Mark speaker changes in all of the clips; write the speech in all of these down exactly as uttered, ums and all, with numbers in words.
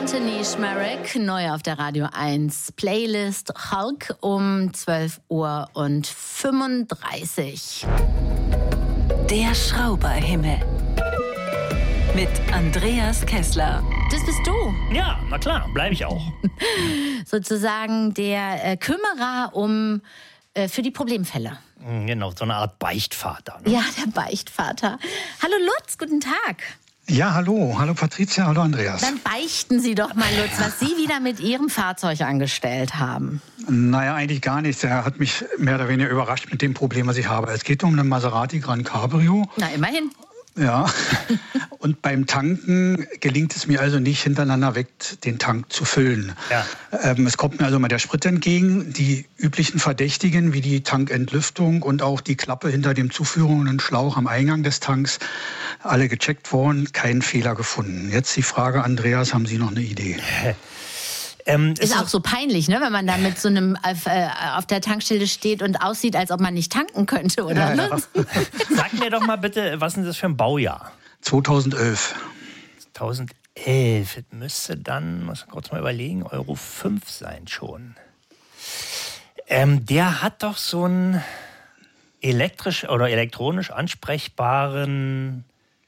Speaker 1: Anthony Schmarek, neu auf der Radio eins Playlist Hulk um zwölf Uhr fünfunddreißig.
Speaker 2: Der Schrauberhimmel mit Andreas Kessler.
Speaker 1: Das bist du.
Speaker 3: Ja, na klar, bleibe ich auch.
Speaker 1: Sozusagen der äh, Kümmerer um äh, für die Problemfälle.
Speaker 3: Genau, so eine Art Beichtvater. Ne?
Speaker 1: Ja, der Beichtvater. Hallo Lutz, guten Tag.
Speaker 4: Ja, hallo. Hallo Patricia, hallo Andreas.
Speaker 1: Dann beichten Sie doch mal, Lutz, was Sie wieder mit Ihrem Fahrzeug angestellt haben.
Speaker 4: Naja, eigentlich gar nichts. Er hat mich mehr oder weniger überrascht mit dem Problem, was ich habe. Es geht um einen Maserati Gran Cabrio.
Speaker 1: Na, immerhin.
Speaker 4: Ja, und beim Tanken gelingt es mir also nicht, hintereinander weg den Tank zu füllen.
Speaker 3: Ja.
Speaker 4: Ähm, es kommt mir also mal der Sprit entgegen. Die üblichen Verdächtigen wie die Tankentlüftung und auch die Klappe hinter dem zuführenden Schlauch am Eingang des Tanks, alle gecheckt worden, keinen Fehler gefunden. Jetzt die Frage, Andreas, haben Sie noch eine Idee?
Speaker 3: Ähm,
Speaker 1: ist auch so peinlich, ne, wenn man da mit so einem äh, auf der Tankstelle steht und aussieht, als ob man nicht tanken könnte, oder?
Speaker 4: Ja, ja.
Speaker 3: Sag mir doch mal bitte, was ist das für ein Baujahr?
Speaker 4: zweitausendelf.
Speaker 3: zweitausendelf, das müsste dann, muss ich kurz mal überlegen, Euro fünf sein schon. Ähm, der hat doch so einen elektrisch oder elektronisch ansprechbaren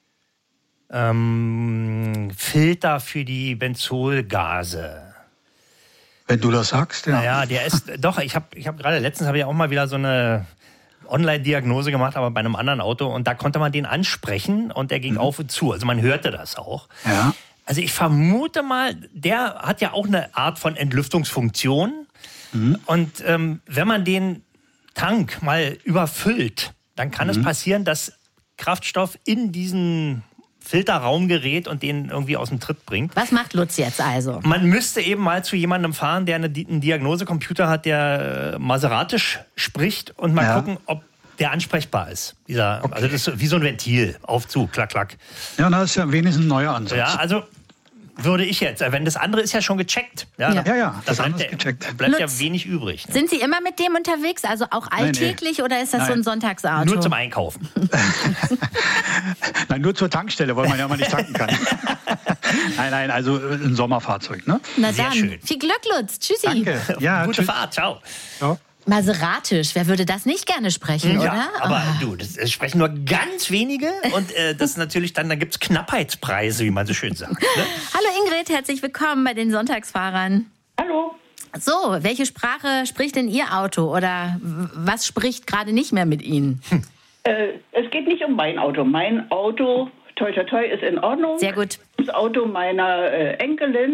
Speaker 3: ähm, Filter für die Benzolgase.
Speaker 4: Wenn du das sagst, ja.
Speaker 3: Naja, der ist, doch, ich habe ich hab gerade letztens habe ich auch mal wieder so eine Online-Diagnose gemacht, aber bei einem anderen Auto und da konnte man den ansprechen und der ging mhm. auf und zu. Also man hörte das auch.
Speaker 4: Ja.
Speaker 3: Also ich vermute mal, der hat ja auch eine Art von Entlüftungsfunktion mhm. und ähm, wenn man den Tank mal überfüllt, dann kann mhm. es passieren, dass Kraftstoff in diesen Filterraum gerät und den irgendwie aus dem Tritt bringt.
Speaker 1: Was macht Lutz jetzt also?
Speaker 3: Man müsste eben mal zu jemandem fahren, der eine, einen Diagnosecomputer hat, der maseratisch spricht und mal ja. gucken, ob der ansprechbar ist. Dieser, okay. Also das ist wie so ein Ventil, auf, zu, klack, klack.
Speaker 4: Ja, das ist ja wenigstens ein neuer Ansatz.
Speaker 3: Ja, also würde ich jetzt, wenn das andere ist ja schon gecheckt. Ja,
Speaker 4: ja, ja, ja das,
Speaker 3: das
Speaker 4: andere
Speaker 3: ist
Speaker 4: gecheckt.
Speaker 3: bleibt
Speaker 1: Lutz,
Speaker 3: ja wenig übrig. Ne?
Speaker 1: Sind Sie immer mit dem unterwegs, also auch alltäglich, nein, nee. oder ist das nein. so ein Sonntagsauto?
Speaker 3: Nur zum Einkaufen.
Speaker 4: Nein, nur zur Tankstelle, weil man ja mal nicht tanken kann. Nein, nein, also ein Sommerfahrzeug, ne?
Speaker 1: Na
Speaker 3: Sehr
Speaker 1: dann,
Speaker 3: schön.
Speaker 1: Viel Glück, Lutz. Tschüssi.
Speaker 4: Danke. Ja,
Speaker 3: Gute
Speaker 4: tschüss.
Speaker 3: Fahrt, ciao.
Speaker 4: ciao.
Speaker 1: Maseratisch, wer würde das nicht gerne sprechen,
Speaker 3: ja,
Speaker 1: oder?
Speaker 3: Aber
Speaker 1: oh.
Speaker 3: du, das, das sprechen nur ganz wenige und äh, das ist natürlich dann, da gibt es Knappheitspreise, wie man so schön sagt. Ne?
Speaker 1: Hallo Ingrid, herzlich willkommen bei den Sonntagsfahrern.
Speaker 5: Hallo.
Speaker 1: So, welche Sprache spricht denn Ihr Auto oder was spricht gerade nicht mehr mit Ihnen?
Speaker 5: Hm. Äh, es geht nicht um mein Auto. Mein Auto, toi toi toi, ist in Ordnung.
Speaker 1: Sehr gut.
Speaker 5: Das Auto meiner äh, Enkelin,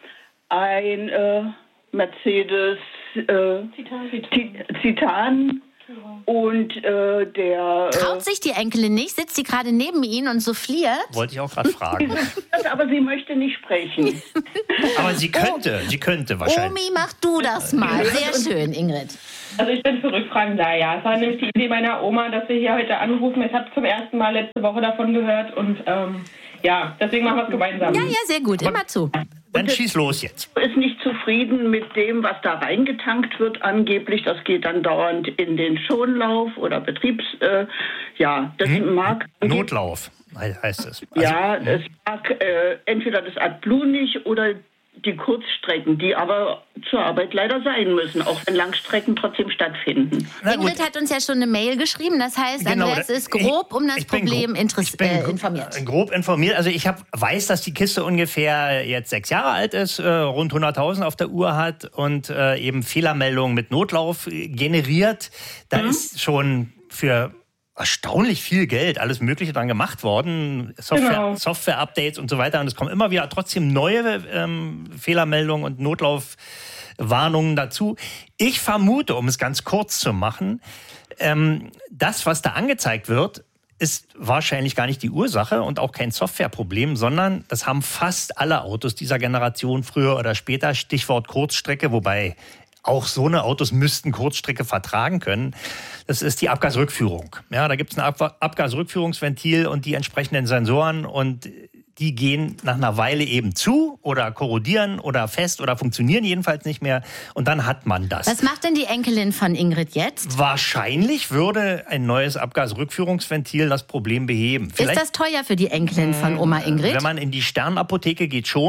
Speaker 5: ein äh, Mercedes äh, Titan, Titan und äh, der...
Speaker 1: Traut sich die Enkelin nicht? Sitzt sie gerade neben Ihnen und souffliert?
Speaker 3: Wollte ich auch gerade fragen.
Speaker 5: Aber sie möchte nicht sprechen.
Speaker 3: Aber sie könnte, oh. sie könnte wahrscheinlich.
Speaker 1: Omi, mach du das mal. Sehr schön, Ingrid.
Speaker 6: Also ich bin für Rückfragen da, ja. Es war nämlich die Idee meiner Oma, dass wir hier heute anrufen. Ich habe zum ersten Mal letzte Woche davon gehört und ähm, ja, deswegen machen wir es gemeinsam.
Speaker 1: Ja, ja, sehr gut. Immer zu.
Speaker 3: Dann schieß los jetzt.
Speaker 5: Ist nicht zufrieden mit dem, was da reingetankt wird angeblich. Das geht dann dauernd in den Schonlauf oder Betriebs... Äh, ja, das hm? mag...
Speaker 3: Notlauf heißt es. Also,
Speaker 5: ja, es mag äh, entweder das AdBlue nicht oder die Kurzstrecken, die aber zur Arbeit leider sein müssen, auch wenn Langstrecken trotzdem stattfinden.
Speaker 1: Ingrid hat uns ja schon eine Mail geschrieben, das heißt,
Speaker 3: genau,
Speaker 1: Andreas ist grob um das Problem
Speaker 3: grob,
Speaker 1: interess- äh, informiert.
Speaker 3: Grob informiert, also ich hab, weiß, dass die Kiste ungefähr jetzt sechs Jahre alt ist, äh, rund hunderttausend auf der Uhr hat und äh, eben Fehlermeldungen mit Notlauf generiert. Da mhm. ist schon für erstaunlich viel Geld, alles Mögliche dran gemacht worden, Software, genau. Software-Updates und so weiter. Und es kommen immer wieder trotzdem neue ähm, Fehlermeldungen und Notlaufwarnungen dazu. Ich vermute, um es ganz kurz zu machen, ähm, das, was da angezeigt wird, ist wahrscheinlich gar nicht die Ursache und auch kein Softwareproblem, sondern das haben fast alle Autos dieser Generation früher oder später, Stichwort Kurzstrecke, wobei auch so eine Autos müssten Kurzstrecke vertragen können. Das ist die Abgasrückführung. Ja, da gibt es ein Ab- Abgasrückführungsventil und die entsprechenden Sensoren und die gehen nach einer Weile eben zu oder korrodieren oder fest oder funktionieren jedenfalls nicht mehr und dann hat man das.
Speaker 1: Was macht denn die Enkelin von Ingrid jetzt?
Speaker 3: Wahrscheinlich würde ein neues Abgasrückführungsventil das Problem beheben. Vielleicht,
Speaker 1: ist das teuer für die Enkelin von Oma Ingrid?
Speaker 3: Wenn man in die Sternapotheke geht, schon.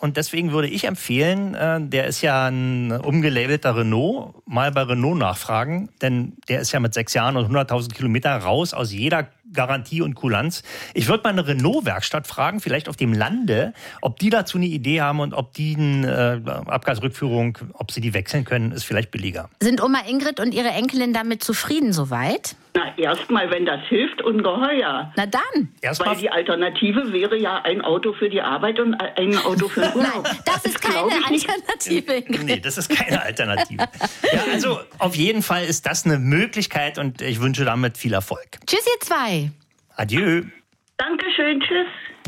Speaker 3: und deswegen würde ich empfehlen, äh, der ist ja ein umgelabelter Renault, mal bei Renault nachfragen, denn der ist ja mit sechs Jahren und hunderttausend Kilometer raus aus jeder Garantie und Kulanz. Ich würde mal eine Renault-Werkstatt fragen, vielleicht auf dem Lande, ob die dazu eine Idee haben und ob die eine äh, Abgasrückführung, ob sie die wechseln können, ist vielleicht billiger.
Speaker 1: Sind Oma Ingrid und ihre Enkelin damit zufrieden soweit?
Speaker 5: Na, erstmal, wenn das hilft, ungeheuer.
Speaker 1: Na dann.
Speaker 5: Erstmal. Weil die Alternative wäre ja ein Auto für die Arbeit und ein Auto für den Urlaub.
Speaker 1: Nein, das ist keine Alternative.
Speaker 3: Ingrid. Nee, das ist keine Alternative. Ja, also auf jeden Fall ist das eine Möglichkeit und ich wünsche damit viel Erfolg.
Speaker 1: Tschüss, ihr zwei.
Speaker 3: Adieu.
Speaker 5: Dankeschön, tschüss.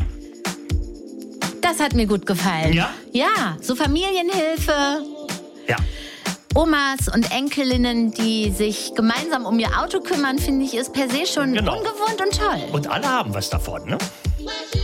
Speaker 1: Das hat mir gut gefallen.
Speaker 3: Ja?
Speaker 1: Ja, so Familienhilfe.
Speaker 3: Ja.
Speaker 1: Omas und Enkelinnen, die sich gemeinsam um ihr Auto kümmern, finde ich, ist per se schon
Speaker 3: genau.
Speaker 1: ungewohnt und toll.
Speaker 3: Und alle haben was davon, ne?